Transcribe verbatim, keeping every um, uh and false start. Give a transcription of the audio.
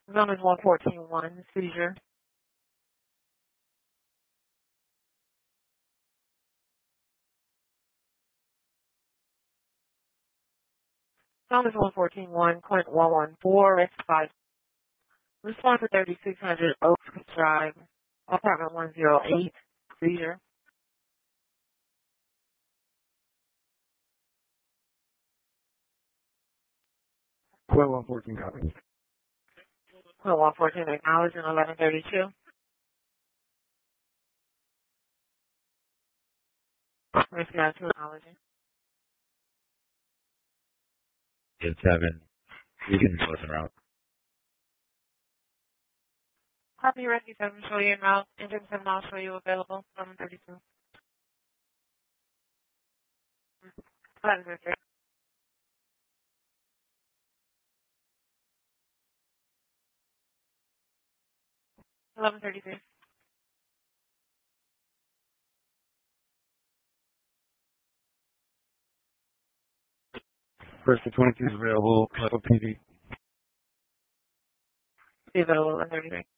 Zone is one fourteen one, seizure. Zone is one fourteen one, Clint one one four, rest five. Response to thirty-six hundred Oaks Drive, apartment one oh eight, seizure. Clint one fourteen copies. Clint one fourteen acknowledging eleven thirty-two. Response to acknowledging. It's seven. You can listen route. Copy rescue seven, show you route. Engine seven, I'll show you available. eleven thirty-two. eleven thirty-three. eleven thirty-three. First to twenty-two is available. Clip P V. Available eleven thirty-three.